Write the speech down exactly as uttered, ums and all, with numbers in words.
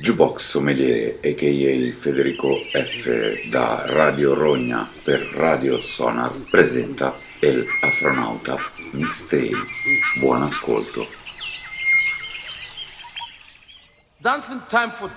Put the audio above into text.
Jukebox Sommelier, a k a. Federico F. da Radio Rogna per Radio Sonar presenta El Afronauta Mixtape. Buon ascolto. Dancing time for